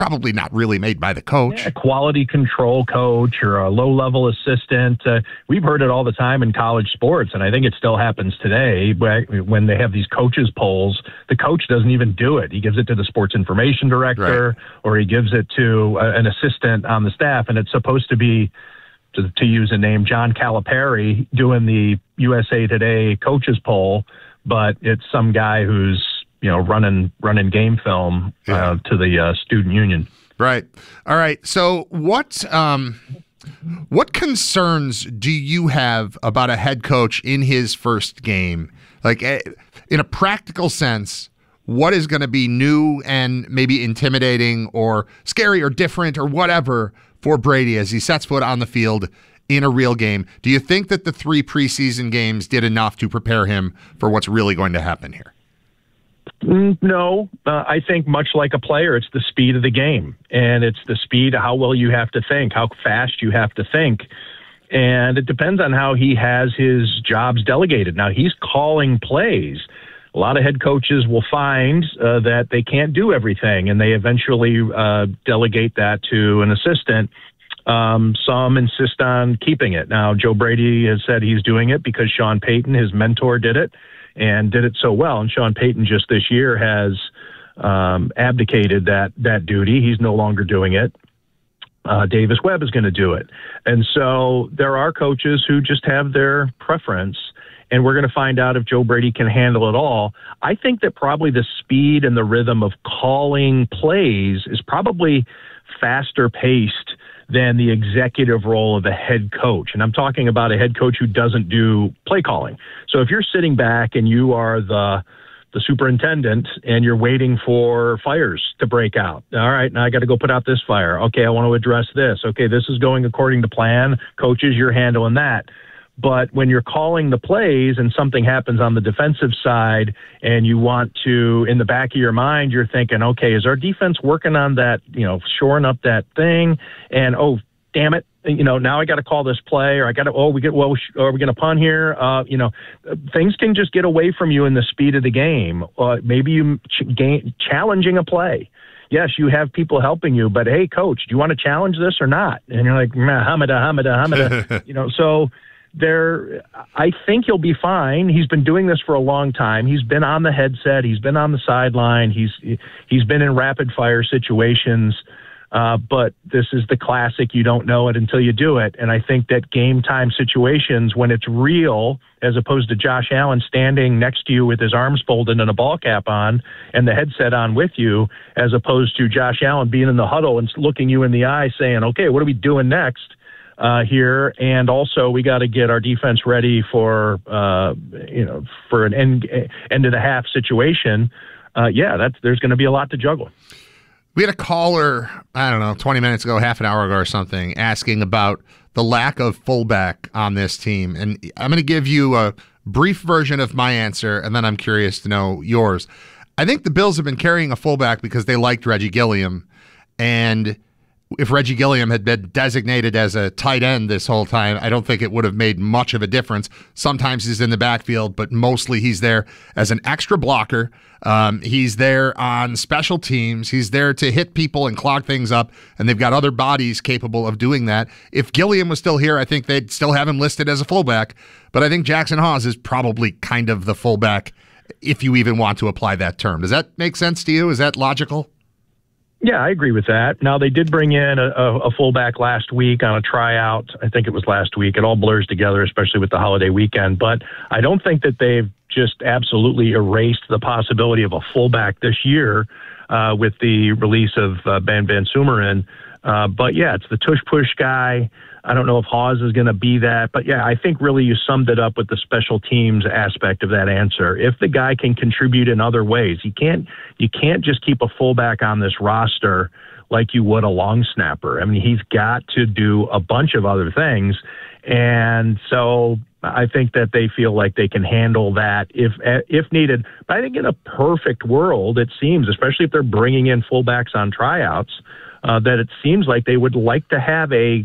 probably not really made by the coach. Yeah, quality control coach or a low-level assistant. We've heard it all the time in college sports, and I think it still happens today. When they have these coaches polls, the coach doesn't even do it. He gives it to the sports information director, or he gives it to an assistant on the staff, and it's supposed to be, to use a name, John Calipari doing the USA Today coaches poll, but it's some guy who's running game film to the student union. Right. All right. So what concerns do you have about a head coach in his first game? Like, in a practical sense, what is going to be new and maybe intimidating or scary or different or whatever for Brady as he sets foot on the field in a real game? Do you think that the 3 preseason games did enough to prepare him for what's really going to happen here? No, I think much like a player, it's the speed of the game, and it's the speed of how well you have to think, how fast you have to think. And it depends on how he has his jobs delegated. Now, he's calling plays. A lot of head coaches will find that they can't do everything, and they eventually delegate that to an assistant. Some insist on keeping it. Now, Joe Brady has said he's doing it because Sean Payton, his mentor, did it and did it so well. And Sean Payton just this year has abdicated that duty. He's no longer doing it. Davis Webb is going to do it. And so there are coaches who just have their preference, and we're going to find out if Joe Brady can handle it all. I think that probably the speed and the rhythm of calling plays is probably faster paced than the executive role of a head coach. And I'm talking about a head coach who doesn't do play calling. So if you're sitting back and you are the superintendent and you're waiting for fires to break out. All right, now I got to go put out this fire. Okay, I want to address this. Okay, this is going according to plan. Coaches, you're handling that. But when you're calling the plays and something happens on the defensive side and you want to, in the back of your mind, you're thinking, okay, is our defense working on that, shoring up that thing? And, oh, damn it, now I got to call this play, or I got to, are we going to punt here? Things can just get away from you in the speed of the game. Maybe you challenging a play. Yes, you have people helping you, but hey, coach, do you want to challenge this or not? And you're like, Hamada. So I think he'll be fine. He's been doing this for a long time. He's been on the headset. He's been on the sideline. He's been in rapid fire situations. But this is the classic. You don't know it until you do it. And I think that game time situations, when it's real, as opposed to Josh Allen standing next to you with his arms folded and a ball cap on and the headset on with you, as opposed to Josh Allen being in the huddle and looking you in the eye saying, okay, what are we doing next? Here, and also we got to get our defense ready for an end of the half situation. There's going to be a lot to juggle. We had a caller, 20 minutes ago, half an hour ago or something, asking about the lack of fullback on this team, and I'm going to give you a brief version of my answer, and then I'm curious to know yours. I think the Bills have been carrying a fullback because they liked Reggie Gilliam, and if Reggie Gilliam had been designated as a tight end this whole time, I don't think it would have made much of a difference. Sometimes he's in the backfield, but mostly he's there as an extra blocker. He's there on special teams. He's there to hit people and clog things up, and they've got other bodies capable of doing that. If Gilliam was still here, I think they'd still have him listed as a fullback, but I think Jackson Hawes is probably kind of the fullback, if you even want to apply that term. Does that make sense to you? Is that logical? Yeah, I agree with that. Now, they did bring in a fullback last week on a tryout. I think it was last week. It all blurs together, especially with the holiday weekend. But I don't think that they've just absolutely erased the possibility of a fullback this year with the release of Ben Van Sumeren. But, yeah, it's the tush-push guy. I don't know if Hawes is going to be that. But, yeah, I think really you summed it up with the special teams aspect of that answer. If the guy can contribute in other ways, you can't just keep a fullback on this roster like you would a long snapper. I mean, he's got to do a bunch of other things. And so I think that they feel like they can handle that if needed. But I think in a perfect world, it seems, especially if they're bringing in fullbacks on tryouts, that it seems like they would like to have a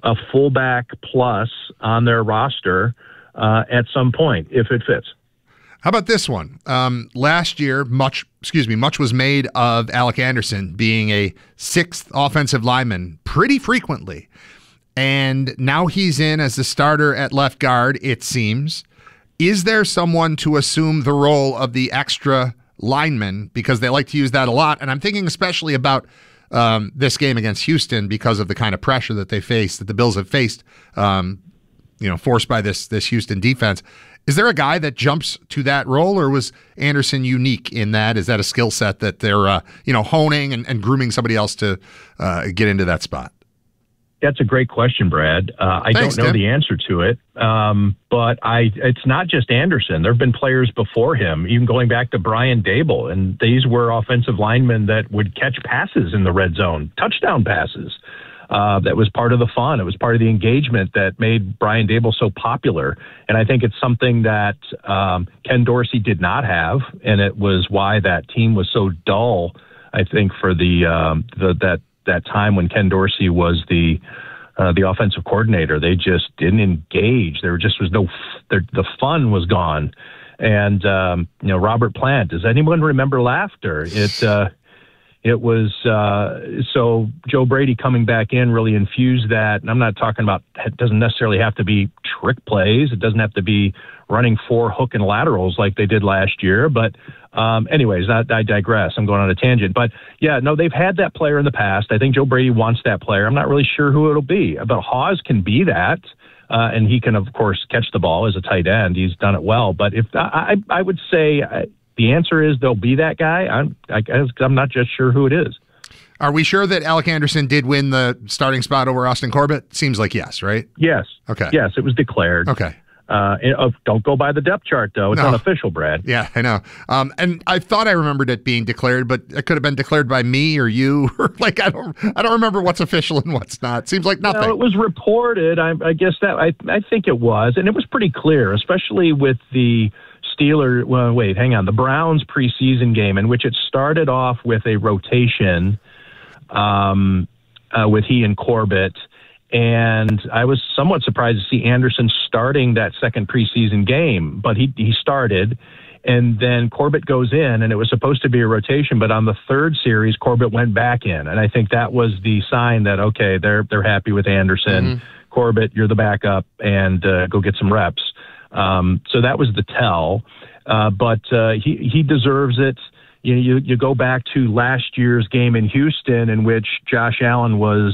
fullback plus on their roster at some point, if it fits. How about this one? Last year, much was made of Alec Anderson being a sixth offensive lineman pretty frequently. And now he's in as the starter at left guard, it seems. Is there someone to assume the role of the extra lineman? Because they like to use that a lot. And I'm thinking especially about this game against Houston because of the kind of pressure that they face, that the Bills have faced, forced by this Houston defense. Is there a guy that jumps to that role, or was Anderson unique in that? Is that a skill set that they're honing and grooming somebody else to get into that spot? That's a great question, Brad. I Thanks, don't know Tim. the answer to it, but it's not just Anderson. There have been players before him, even going back to Brian Dable, and these were offensive linemen that would catch passes in the red zone, touchdown passes. That was part of the fun. It was part of the engagement that made Brian Dable so popular. And I think it's something that Ken Dorsey did not have, and it was why that team was so dull, I think, for that time when Ken Dorsey was the offensive coordinator. They just didn't engage. There just was the fun was gone. And, Robert Plant, does anyone remember laughter? It was so Joe Brady coming back in really infused that. And I'm not talking about, it doesn't necessarily have to be trick plays. It doesn't have to be running 4 hook and laterals like they did last year. But anyways, I digress. I'm going on a tangent. But yeah, no, they've had that player in the past. I think Joe Brady wants that player. I'm not really sure who it'll be. But Hawes can be that. And he can, of course, catch the ball as a tight end. He's done it well. But if I would say the answer is they'll be that guy. I'm not just sure who it is. Are we sure that Alec Anderson did win the starting spot over Austin Corbett? Seems like yes, right? Yes. Okay. Yes, it was declared. Okay. Don't go by the depth chart, though. It's unofficial, Brad. Yeah, I know. And I thought I remembered it being declared, but it could have been declared by me or you. I don't remember what's official and what's not. Seems like nothing. No, it was reported. I guess that I think it was, and it was pretty clear, especially with the Steelers. Well, wait, hang on. The Browns preseason game, in which it started off with a rotation with he and Corbett. And I was somewhat surprised to see Anderson starting that second preseason game, but he started, and then Corbett goes in, and it was supposed to be a rotation, but on the third series, Corbett went back in, and I think that was the sign that, okay, they're happy with Anderson. Mm-hmm. Corbett, you're the backup, and go get some reps. So that was the tell, but he deserves it. You go back to last year's game in Houston, in which Josh Allen was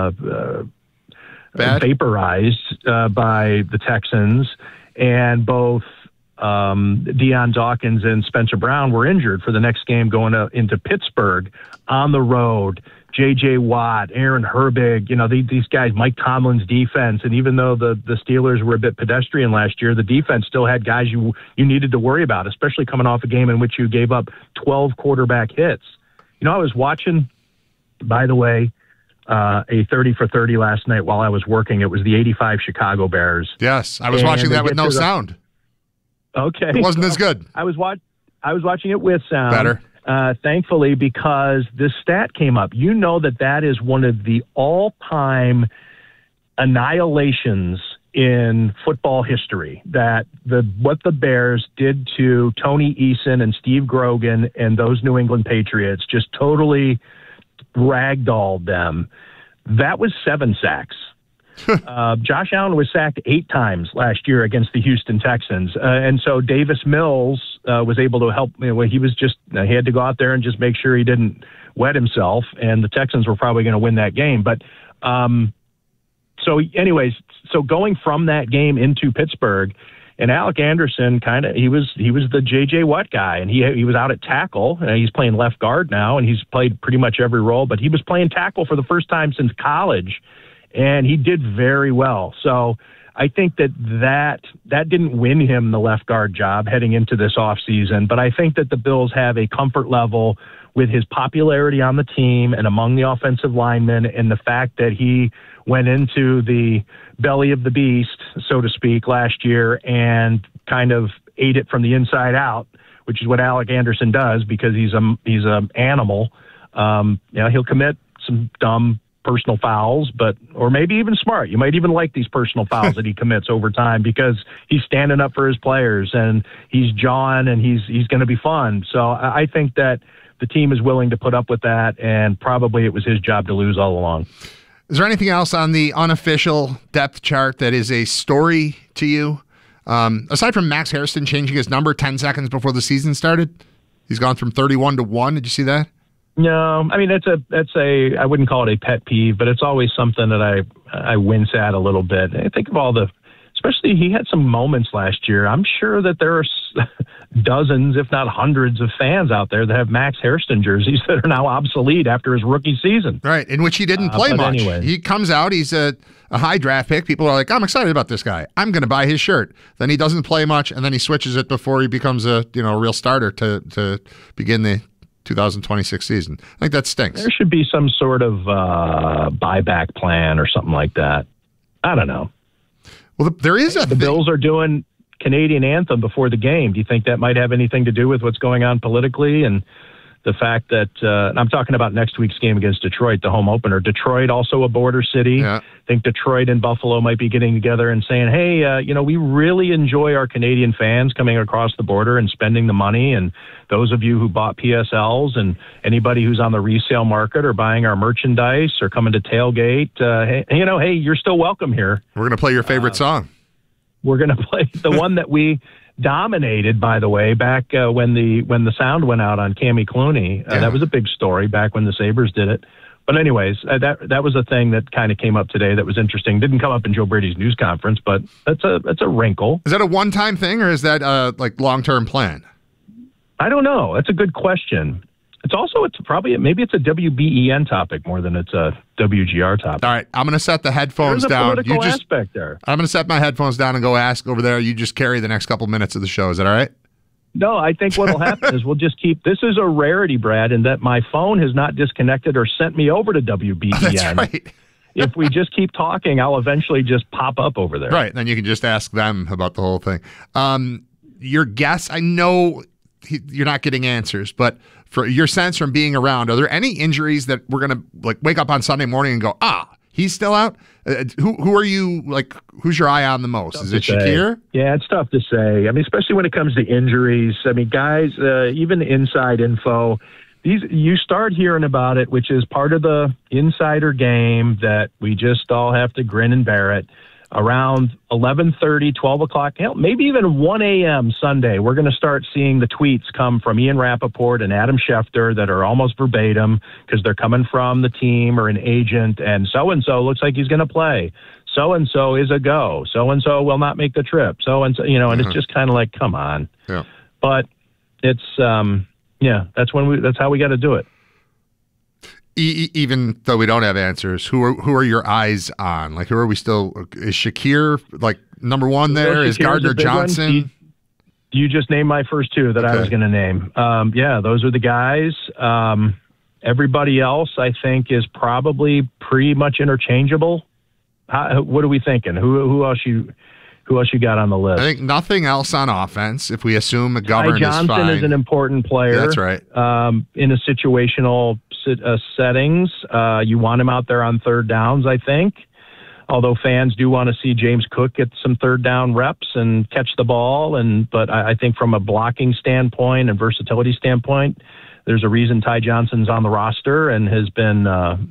vaporized by the Texans, and both Deion Dawkins and Spencer Brown were injured for the next game going into Pittsburgh on the road. J.J. Watt, Aaron Herbig, these guys, Mike Tomlin's defense. And even though the Steelers were a bit pedestrian last year, the defense still had guys you needed to worry about, especially coming off a game in which you gave up 12 quarterback hits. I was watching, by the way, a 30 for 30 last night while I was working. It was the 85 Chicago Bears. Yes, I was watching that with no sound. Okay. It wasn't as good. I was watching it with sound. Better. Thankfully, because this stat came up. That is one of the all-time annihilations in football history. That what the Bears did to Tony Eason and Steve Grogan and those New England Patriots just totally ragdolled them. That was 7 sacks. Josh Allen was sacked 8 times last year against the Houston Texans. And so Davis Mills was able to help. He had to go out there and just make sure he didn't wet himself. And the Texans were probably going to win that game. But so going from that game into Pittsburgh, and Alec Anderson he was the J.J. Watt guy, and he was out at tackle. He's playing left guard now, and he's played pretty much every role, but he was playing tackle for the first time since college, and he did very well. So I think that didn't win him the left guard job heading into this offseason, but I think that the Bills have a comfort level with his popularity on the team and among the offensive linemen, and the fact that he went into the belly of the beast, so to speak, last year and kind of ate it from the inside out, which is what Alec Anderson does because he's an animal. He'll commit some dumb personal fouls, or maybe even smart. You might even like these personal fouls that he commits over time because he's standing up for his players and he's jawing and he's going to be fun. So I think that the team is willing to put up with that, and probably it was his job to lose all along. Is there anything else on the unofficial depth chart that is a story to you? Aside from Max Hairston changing his number 10 seconds before the season started, he's gone from 31 to 1. Did you see that? No, I mean, that's a I wouldn't call it a pet peeve, but it's always something that I wince at a little bit. I think of especially he had some moments last year. I'm sure that there are dozens, if not hundreds, of fans out there that have Max Hairston jerseys that are now obsolete after his rookie season. Right, in which he didn't play much. Anyway. He comes out, he's a high draft pick. People are like, I'm excited about this guy. I'm going to buy his shirt. Then he doesn't play much, and then he switches it before he becomes a real starter to begin the 2026 season. I think that stinks. There should be some sort of buyback plan or something like that. I don't know. Well, there is the Bills are doing Canadian anthem before the game. Do you think that might have anything to do with what's going on politically and the fact that I'm talking about next week's game against Detroit, the home opener? Detroit, also a border city. Yeah. I think Detroit and Buffalo might be getting together and saying, hey, we really enjoy our Canadian fans coming across the border and spending the money. And those of you who bought PSLs and anybody who's on the resale market or buying our merchandise or coming to tailgate, hey, you're still welcome here. We're going to play your favorite song. We're going to play the one that we dominated, by the way, back when the sound went out on Cammy Clooney. That was a big story back when the Sabres did it. But anyways, that was a thing that kind of came up today that was interesting. Didn't come up in Joe Brady's news conference, but that's a wrinkle. Is that a one-time thing, or is that like long-term plan? I don't know. That's a good question. Maybe it's a WBEN topic more than it's a WGR topic. All right, I'm going to set the headphones down. There's a political aspect there. I'm going to set my headphones down and go ask over there. You just carry the next couple minutes of the show. Is that all right? No, I think what will happen is we'll just keep. This is a rarity, Brad, in that my phone has not disconnected or sent me over to WBEN. Oh, that's right. If we just keep talking, I'll eventually just pop up over there. Right, then you can just ask them about the whole thing. Your guess, I know you're not getting answers, but for your sense from being around, are there any injuries that we're going to wake up on Sunday morning and go, he's still out? Who are you, who's your eye on the most? Is it Shakir? Yeah, it's tough to say. I mean, especially when it comes to injuries. I mean, guys, even inside info, you start hearing about it, which is part of the insider game that we just all have to grin and bear it. Around 11:30, 12 o'clock, maybe even 1 a.m. Sunday, we're going to start seeing the tweets come from Ian Rappaport and Adam Schefter that are almost verbatim because they're coming from the team or an agent, and so-and-so looks like he's going to play. So-and-so is a go. So-and-so will not make the trip. So-and-so, and it's just kind of like, come on. Yeah. But it's, that's how we got to do it. Even though we don't have answers, who are your eyes on? Who are we still? Is Shakir number one there? Is Gardner Johnson? You just named my first two that I was going to name. Those are the guys. Everybody else, I think, is probably pretty much interchangeable. What are we thinking? Who else you got on the list? I think nothing else on offense. If we assume McGovern is fine. Johnson is an important player. That's right. In a situational settings, you want him out there on third downs, I think. Although fans do want to see James Cook get some third down reps and catch the ball, but I think from a blocking standpoint and versatility standpoint, there's a reason Ty Johnson's on the roster and has been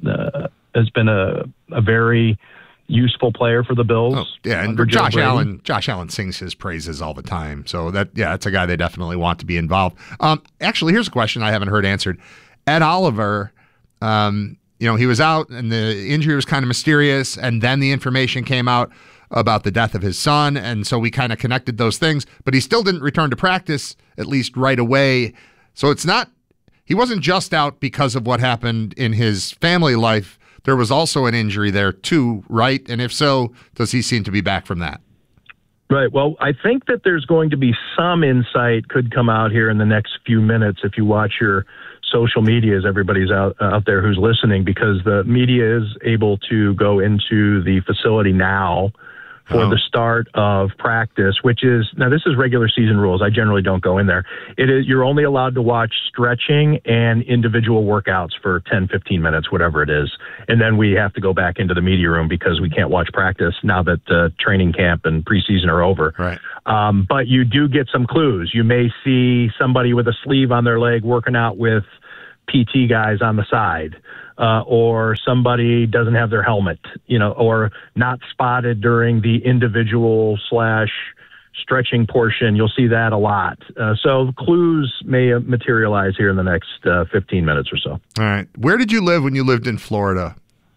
a very useful player for the Bills. Oh, yeah, and Josh Allen sings his praises all the time. So that's a guy they definitely want to be involved. Actually, here's a question I haven't heard answered. Ed Oliver, he was out and the injury was kind of mysterious, and then the information came out about the death of his son, and so we kind of connected those things, but he still didn't return to practice, at least right away. So he wasn't just out because of what happened in his family life. There was also an injury there too, right? And if so, does he seem to be back from that? Right. Well, I think that there's going to be some insight could come out here in the next few minutes if you watch your social media, as everybody's out there who's listening, because the media is able to go into the facility now for the start of practice, which is, now this is regular season rules. I generally don't go in there. You're only allowed to watch stretching and individual workouts for 10, 15 minutes, whatever it is. And then we have to go back into the media room because we can't watch practice now that training camp and preseason are over. Right. But you do get some clues. You may see somebody with a sleeve on their leg working out with PT guys on the side. Or somebody doesn't have their helmet, or not spotted during the individual / stretching portion. You'll see that a lot. So clues may materialize here in the next 15 minutes or so. All right. Where did you live when you lived in Florida?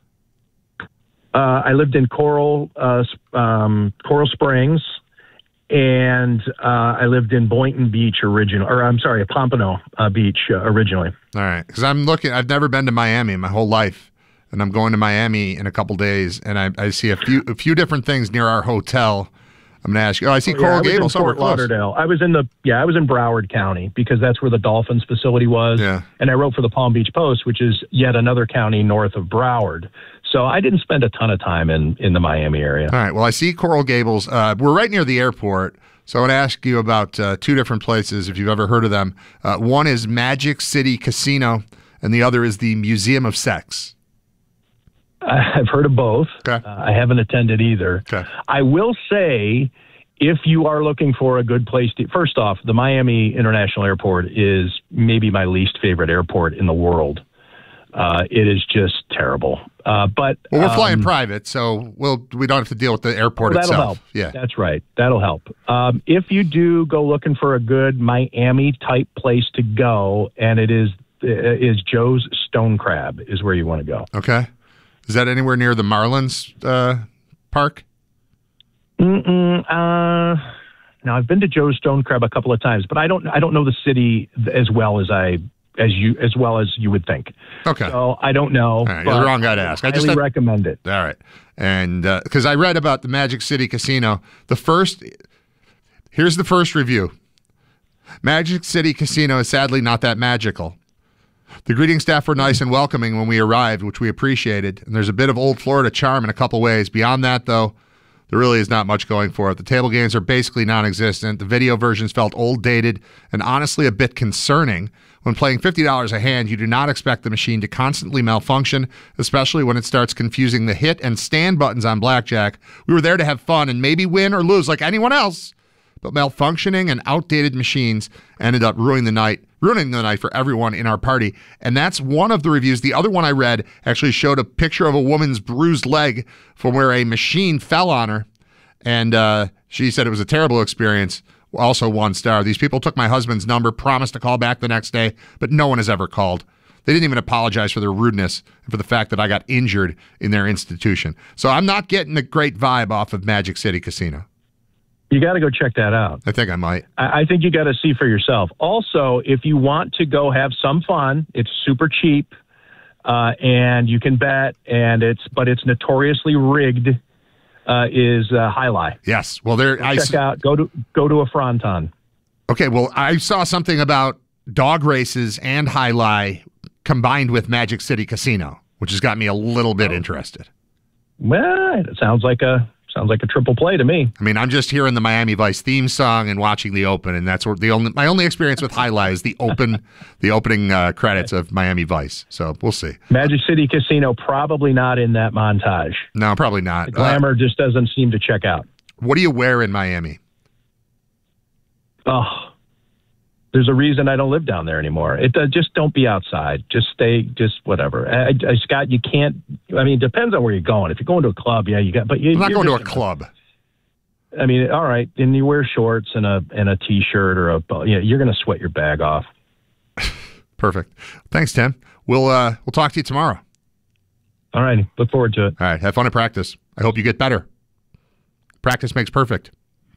I lived in Coral Springs, and I lived in Boynton Beach Pompano Beach originally. All right, because I've never been to Miami my whole life, and I'm going to Miami in a couple days, and I see a few different things near our hotel. I'm going to ask you. Oh, I see Coral Gables. Fort Lauderdale. I was in Broward County because that's where the Dolphins facility was. Yeah. And I wrote for the Palm Beach Post, which is yet another county north of Broward. So I didn't spend a ton of time in the Miami area. All right. Well, I see Coral Gables. We're right near the airport. So I want to ask you about two different places, if you've ever heard of them. One is Magic City Casino, and the other is the Museum of Sex. I've heard of both. Okay. I haven't attended either. Okay. I will say, if you are looking for a good place to, first off, the Miami International Airport is maybe my least favorite airport in the world. It is just terrible. But we're flying private, so we don't have to deal with the airport that'll itself. Help. Yeah, that's right. That'll help. If you do go looking for a good Miami type place to go, and it is Joe's Stone Crab is where you want to go. Okay. Is that anywhere near the Marlins park? No, I've been to Joe's Stone Crab a couple of times, but I don't know the city as well as you would think. Okay. So I don't know. All right, you're the wrong guy to ask. I highly recommend it. All right. And because I read about the Magic City Casino, here's the first review. Magic City Casino is sadly not that magical. The greeting staff were nice and welcoming when we arrived, which we appreciated, and there's a bit of old Florida charm in a couple ways. Beyond that, though, there really is not much going for it. The table games are basically non-existent. The video versions felt old, dated, and honestly a bit concerning. When playing $50 a hand, you do not expect the machine to constantly malfunction, especially when it starts confusing the hit and stand buttons on blackjack. We were there to have fun and maybe win or lose like anyone else, but malfunctioning and outdated machines ended up ruining the night for everyone in our party. And that's one of the reviews. The other one I read actually showed a picture of a woman's bruised leg from where a machine fell on her. And she said it was a terrible experience. Also 1 star. These people took my husband's number, promised to call back the next day, but no one has ever called. They didn't even apologize for their rudeness and for the fact that I got injured in their institution. So I'm not getting a great vibe off of Magic City Casino. You got to go check that out. I think I might. I think you got to see for yourself. Also, if you want to go have some fun, it's super cheap, and you can bet, but it's notoriously rigged. Is Highlight. Yes. Well, check out. Go to a Fronton. Okay. Well, I saw something about dog races and Highlight combined with Magic City Casino, which has got me a little bit interested. Well, it sounds like a triple play to me. I mean, I'm just hearing the Miami Vice theme song and watching the Open, and that's my only experience with Highlight is the opening credits of Miami Vice. So we'll see. Magic City Casino probably not in that montage. No, probably not. The glamour just doesn't seem to check out. What do you wear in Miami? Oh, there's a reason I don't live down there anymore. Just don't be outside. Just stay. Just whatever. Scott, you can't. I mean, it depends on where you're going. If you're going to a club, yeah, you got. But I'm not going to a club. I mean, all right, and you wear shorts and a t-shirt or you're going to sweat your bag off. Perfect. Thanks, Tim. We'll talk to you tomorrow. All right. Look forward to it. All right. Have fun at practice. I hope you get better. Practice makes perfect.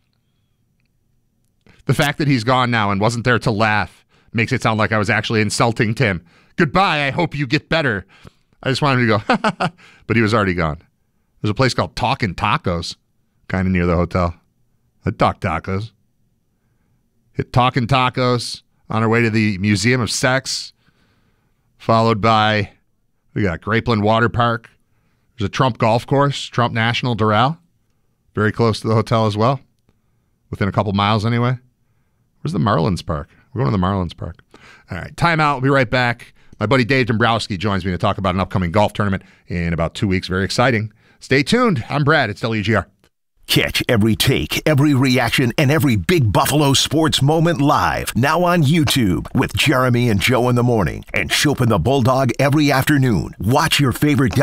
The fact that he's gone now and wasn't there to laugh makes it sound like I was actually insulting Tim. Goodbye. I hope you get better. I just wanted him to go, but he was already gone. There's a place called Talkin' Tacos, kind of near the hotel. I'd talk tacos. Hit Talkin' Tacos on our way to the Museum of Sex, followed by, we got Grapeland Water Park. There's a Trump golf course, Trump National Doral. very close to the hotel as well, within a couple miles anyway. Where's the Marlins Park? We're going to the Marlins Park. All right, timeout. We'll be right back. My buddy Dave Dombrowski joins me to talk about an upcoming golf tournament in about 2 weeks. Very exciting. Stay tuned. I'm Brad. It's WGR. Catch every take, every reaction, and every big Buffalo sports moment live now on YouTube with Jeremy and Joe in the morning and Chopin the Bulldog every afternoon. Watch your favorite